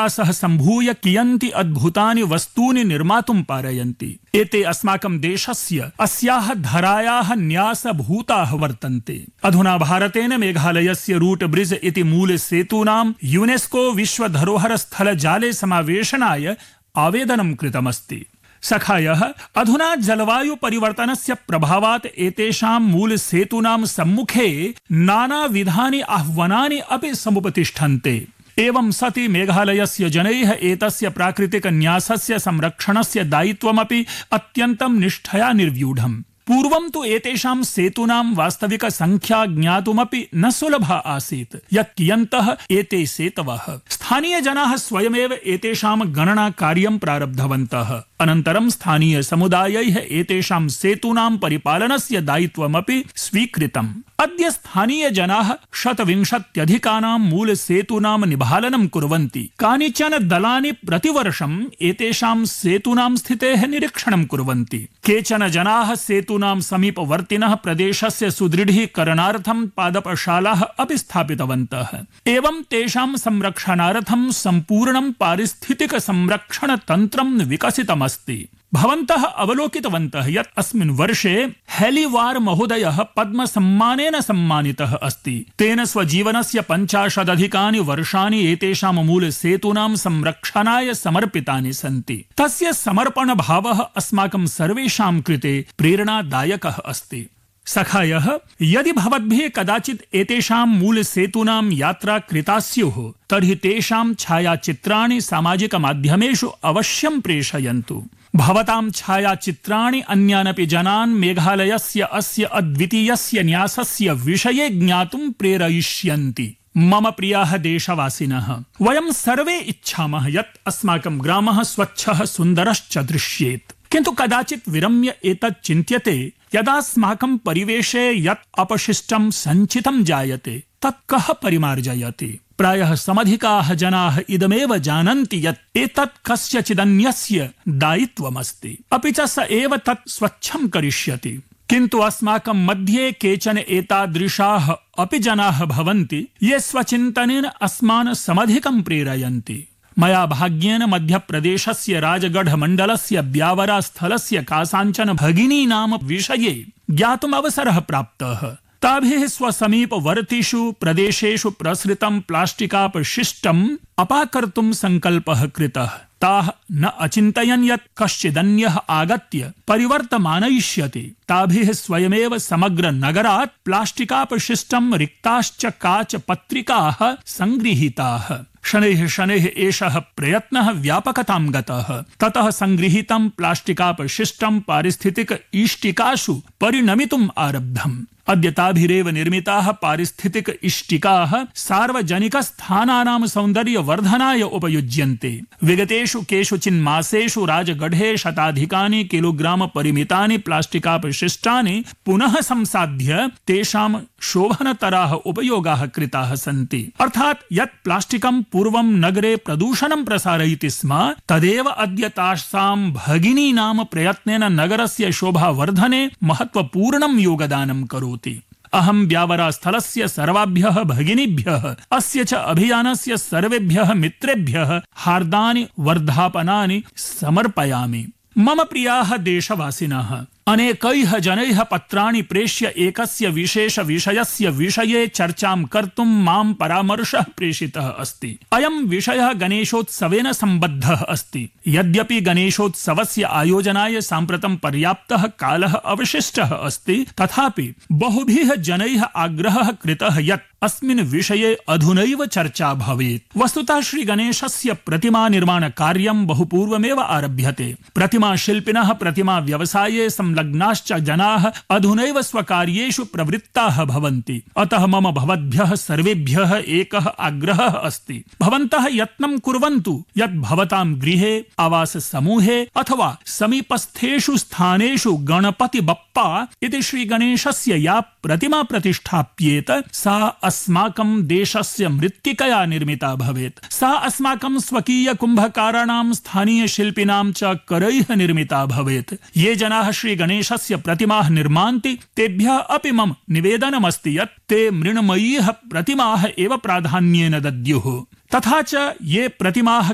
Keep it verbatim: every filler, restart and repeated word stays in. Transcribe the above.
अस्मभ्यः सह सम्भूय कियन्ति अद्भुतानि वस्तूनि निर्मातुं पारयन्ति। एते अस्माकं देशस्य अस्याः धरायाः न्यासभूताः वर्तन्ते। अधुना भारतेन मेघालयस्य रूट ब्रिज इति मूल सेतूनां यूनेस्को विश्व धरोहर स्थल जाले समावेशनाय आवेदनं कृतमस्ति। सखायः अधुना जलवायु परिवर्तनस्य प्रभावात् एतेषां मूल सेतूनां सम्मुखे नानाविधानि आह्वानानि अपि समुपतिष्ठन्ते। एवं सति मेघालयस्य जनैः एतस्य प्राकृतिक न्यासस्य संरक्षणस्य दायित्वमपि अत्यन्तं निष्ठया निर्व्यूढम्। पूर्वं तु एतेषां सेतूनां वास्तविक संख्या ज्ञातुमपि न सुलभा आसीत् यत् कियन्तः एते सेतवः। स्थानीयजनाः स्वयमेव एतेषां गणना कार्यं प्रारब्धवन्तः। अनन्तरं स्थानीय समुदायैः एतेषां सेतूनां परिपालनस्य दायित्वमपि स्वीकृतम्। अद्य स्थानीय जनाः शतविंशत्यधिकानां मूल सेतूनां निभालनं कुर्वन्ति। कानिचन दलानि प्रतिवर्षम् एतेषां सेतूनां स्थितेः निरीक्षणं कुर्वन्ति। केचन जनाः सेतूनां समीपवर्तिनः प्रदेशस्य सुदृढीकरणार्थं पादपशालाः अपि स्थापितवन्तः। एवं तेषां संरक्षणार्थं सम्पूर्णं पारिस्थितिक संरक्षण तन्त्रं विकसितमस्ति। भवन्तः अवलोकितवन्तः यत् अस्मिन् वर्षे हेलीवार महोदयः पद्मसम्मानेन सम्मानितः अस्ति। तेन स्वजीवनस्य पञ्चाशदधिकानि वर्षाणि एतेषां मूल सेतूनां संरक्षणाय समर्पितानि सन्ति। तस्य समर्पणभावः अस्माकं सर्वेषां कृते प्रेरणादायकः अस्ति। सखायः यदि भवद्भिः कदाचित् एतेषां मूल सेतूनां यात्रा कृता स्युः तर्हि तेषां छायाचित्राणि सामाजिकमाध्यमेषु अवश्यं प्रेषयन्तु। भवतां छायाचित्राणि अन्यानपि जनान् मेघालयस्य अस्य अद्वितीयस्य न्यासस्य विषये ज्ञातुं प्रेरयिष्यन्ति। मम प्रियाः देशवासिनः, वयं सर्वे इच्छामः यत् अस्माकं ग्रामः स्वच्छः सुन्दरश्च दृश्येत्। किन्तु कदाचित् विरम्य एतत् चिन्त्यते यदास्माकं परिवेशे यत् अपशिष्टं सञ्चितं जायते तत् कः परिमार्जयति। प्रायः समधिकाः जनाः इदमेव जानन्ति यत् एतत् कस्यचिदन्यस्य दायित्वमस्ति, अपि च स एव तत् स्वच्छं करिष्यति। किन्तु अस्माकं मध्ये केचन एतादृशाः अपि जनाः भवन्ति ये स्वचिन्तनेन अस्मान् समधिकं प्रेरयन्ति। मया भाग्येन मध्यप्रदेशस्य राजगढ़ मण्डलस्य ब्यावरा स्थलस्य कासाञ्चन भगिनीनां विषये ज्ञातुम् अवसरः प्राप्तः। ताभिः स्वसमीपवर्तिषु प्रदेशेषु प्रसृतं प्लास्टिकापशिष्टम् अपाकर्तुं सङ्कल्पः कृतः। ताः न अचिन्तयन् यत् कश्चिदन्यः आगत्य परिवर्तमानयिष्यति। ताभिः स्वयमेव समग्र नगरात् प्लास्टिकापशिष्टं रिक्ताश्च काच पत्रिकाः सङ्गृहीताः। शनैः शनैः एषः प्रयत्नः व्यापकतां गतः। ततः सङ्गृहीतं प्लास्टिकापशिष्टं पारिस्थितिक इष्टिकासु परिणमितुम् आरब्धम्। अद्य ताभिरेव निर्मिताः पारिस्थितिक इष्टिकाः सार्वजनिकस्थानानां सौन्दर्यवर्धनाय उपयुज्यन्ते। विगतेषु केषुचिन् मासेषु राजगढ़े शताधिकानि किलोग्राम परिमितानि प्लास्टिकापशिष्टानि पुनः संसाध्य तेषां शोभनतराः उपयोगाः कृताः सन्ति। अर्थात् यत् प्लास्टिकं पूर्वं नगरे प्रदूषणं प्रसारयति स्म तदेव अद्य तासां भगिनीनां प्रयत्नेन नगरस्य शोभावर्धने महत्वपूर्णं योगदानं करोति। अहं ब्यावरा स्थलस्य सर्वाभ्यः भगिनीभ्यः अस्य च अभियानस्य सर्वेभ्यः मित्रेभ्यः हार्दानि वर्धापनानि समर्पयामि। मम प्रियाः देशवासिनः, अनेकैः जनैः पत्राणि प्रेष्य एकस्य विशेष विषयस्य विषये चर्चां कर्तुं मां परामर्शः प्रेषितः अस्ति। अयं विषयः गणेशोत्सवेन सम्बद्धः अस्ति। यद्यपि गणेशोत्सवस्य आयोजनाय साम्प्रतं पर्याप्तः कालः अवशिष्टः अस्ति, तथापि बहुभिः जनैः आग्रहः कृतः यत् अस्मिन् विषये अधुनैव चर्चा भवेत्। वस्तुतः श्री गणेशस्य प्रतिमा निर्माण कार्यं बहुपूर्वमेव आरभ्यते। प्रतिमा शिल्पिनः प्रतिमा व्यवसाये संलग्नाश्च जनाः अधुनैव स्वकार्येषु प्रवृत्ताः भवन्ति। अतः मम भवद्भ्यः सर्वेभ्यः एकः आग्रहः अस्ति। भवन्तः यत्नं कुर्वन्तु यत् भवतां गृहे, आवास समूहे अथवा समीपस्थेषु स्थानेषु गणपति बप्पा इति श्री गणेशस्य या प्रतिमा प्रतिष्ठाप्येत सा अस्माकं देशस्य मृत्तिकया निर्मिता भवेत्। सा अस्माकं स्वकीय कुम्भकाराणां स्थानीय शिल्पिनां च करैः निर्मिता भवेत्। ये जनाः श्री गणेशस्य प्रतिमाः निर्मान्ति तेभ्यः अपि मम निवेदनमस्ति यत् ते मृण्मयीः प्रतिमाः एव प्राधान्येन दद्युः। तथा च ये प्रतिमाः